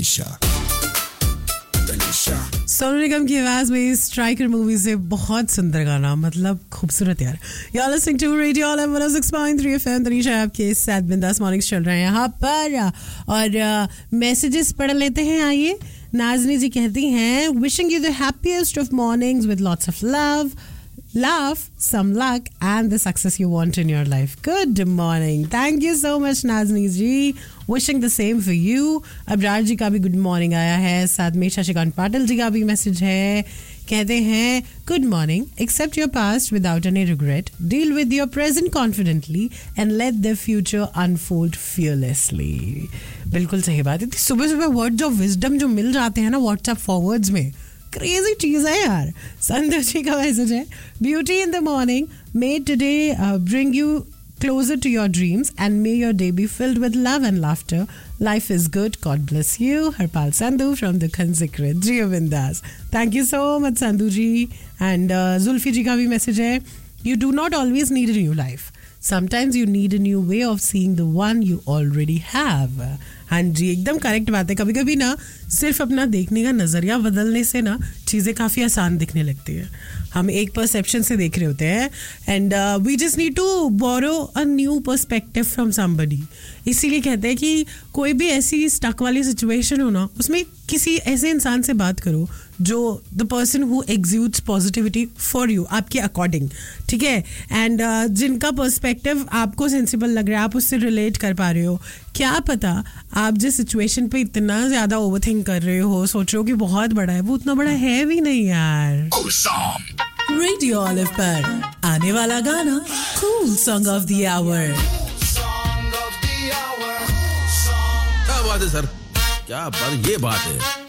सोनू निगम की आवाज में स्ट्राइकर मूवी से बहुत सुंदर गाना, मतलब खूबसूरत यार. You're listening to Radio All 106.3 FM. Tanisha आपके साथ बिंदास मॉर्निंग्स चल रहे हैं यहाँ पर और मैसेजेस पढ़ लेते हैं. आइए. नाजनी जी कहती हैं, wishing you the happiest of mornings with lots of love, some luck and the success you want in your life. Good morning. Thank you so much Nazni ji. Wishing the same for you. Abrar जी का भी good morning आया है. साथ में शशिकांत पाटिल जी का भी message है. कहते हैं, good morning. Accept your past without any regret. Deal with your present confidently and let the future unfold fearlessly. बिल्कुल सही बात है. सुबह सुबह वर्ड्स ऑफ विजडम जो मिल जाते हैं ना व्हाट्सएप फॉरवर्ड्स में, क्रेजी चीज है यार. संदीप जी का मैसेज है, beauty in the morning, may today bring you closer to your dreams and may your day be filled with love and laughter. Life is good. God bless you. Harpal Sandhu from the Consecrate. Jiyo Bindas. Thank you so much Sandhu ji. And Zulfi ji ka bhi message hai, you do not always need a new life. Sometimes you need a new way of seeing the one you already have. हाँ जी, एकदम correct बात है. कभी कभी ना सिर्फ अपना देखने का नज़रिया बदलने से ना चीज़ें काफ़ी आसान दिखने लगती है. हम एक परसेप्शन से देख रहे होते हैं and we just need to borrow a new perspective from somebody. इसीलिए कहते हैं कि कोई भी ऐसी स्टक वाली सिचुएशन हो ना, उसमें किसी ऐसे इंसान से बात करो जो the person who एग्ज्यूड्स positivity for you, आपके अकॉर्डिंग. ठीक है. एंड जिनका पर्सपेक्टिव आपको सेंसिबल लग रहा है, आप उससे रिलेट कर पा रहे हो. क्या पता आप जिस सिचुएशन पे इतना ज्यादा ओवरथिंक कर रहे हो, सोच रहे हो कि बहुत बड़ा है, वो उतना बड़ा है भी नहीं यार. रेडियो ऑलिव पर आने वाला गाना cool song of the our. क्या बात है सर, क्या बात, ये बात है.